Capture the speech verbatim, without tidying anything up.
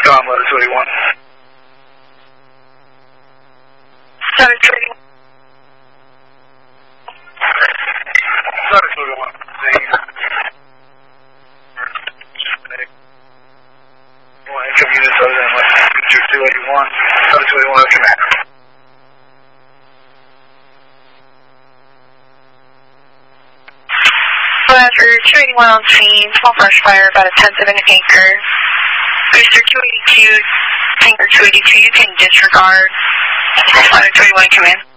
Gone, letter two eighty-one. Letter two eighty-one. Letter two eighty-one. One income units other than what two eighty-one. Letter two eighty-one, commander. Letter two eighty-one on scene, small brush fire, about a tenth of an acre. Booster two eighty-two, tanker two eighty-two, you can disregard. Letter two eighty-one, come in.